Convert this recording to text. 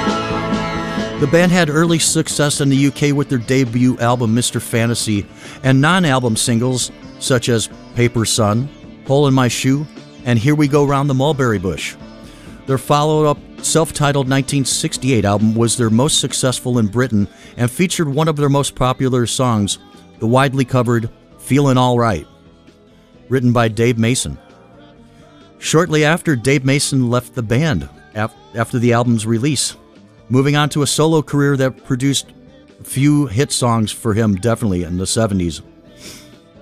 The band had early success in the UK with their debut album Mr. Fantasy and non-album singles such as Paper Sun, Hole in My Shoe, and Here We Go Round the Mulberry Bush. Their follow-up self-titled 1968 album was their most successful in Britain and featured one of their most popular songs, the widely covered Feelin' All Right, written by Dave Mason. Shortly after, Dave Mason left the band after the album's release, moving on to a solo career that produced a few hit songs for him definitely in the 70s.